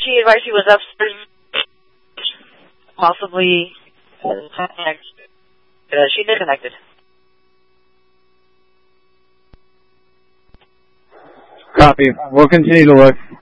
She advised he was upstairs, possibly she disconnected. Copy. We'll continue to look.